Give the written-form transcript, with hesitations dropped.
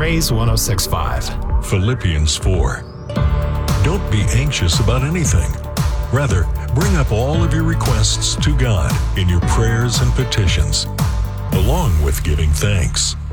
Praise 106.5. Philippians 4. Don't be anxious about anything. Rather, bring up all of your requests to God in your prayers and petitions, along with giving thanks.